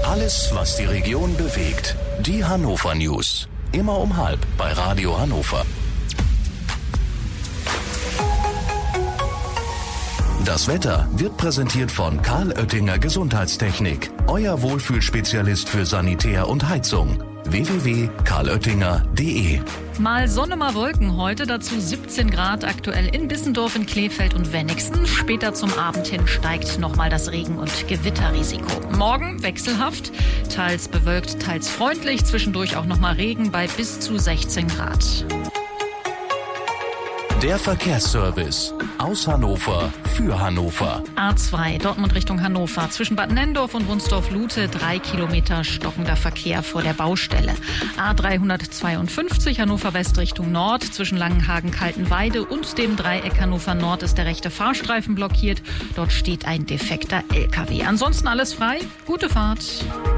Alles, was die Region bewegt. Die Hannover News. Immer um 12:30 bei Radio Hannover. Das Wetter wird präsentiert von Karl Oettinger Gesundheitstechnik. Euer Wohlfühlspezialist für Sanitär und Heizung. www.karloettinger.de. Mal Sonne, mal Wolken heute, dazu 17 Grad aktuell in Bissendorf, in Kleefeld und Wenigsen. Später zum Abend hin steigt nochmal das Regen- und Gewitterrisiko. Morgen wechselhaft, teils bewölkt, teils freundlich, zwischendurch auch nochmal Regen bei bis zu 16 Grad. Der Verkehrsservice aus Hannover für Hannover. A2 Dortmund Richtung Hannover. Zwischen Bad Nenndorf und Wunsdorf-Lute 3 Kilometer stockender Verkehr vor der Baustelle. A352 Hannover West Richtung Nord. Zwischen Langenhagen-Kaltenweide und dem Dreieck Hannover Nord ist der rechte Fahrstreifen blockiert. Dort steht ein defekter LKW. Ansonsten alles frei. Gute Fahrt.